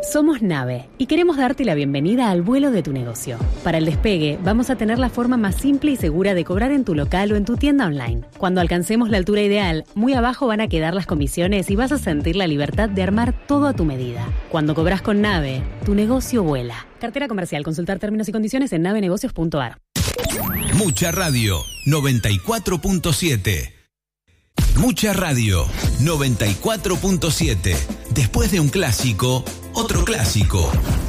Somos Nave y queremos darte la bienvenida al vuelo de tu negocio. Para el despegue, vamos a tener la forma más simple y segura de cobrar en tu local o en tu tienda online. Cuando alcancemos la altura ideal, muy abajo van a quedar las comisiones y vas a sentir la libertad de armar todo a tu medida. Cuando cobras con Nave, tu negocio vuela. Cartera comercial. Consultar términos y condiciones en navenegocios.ar. Mucha Radio 94.7. Mucha Radio 94.7. Después de un clásico, otro clásico.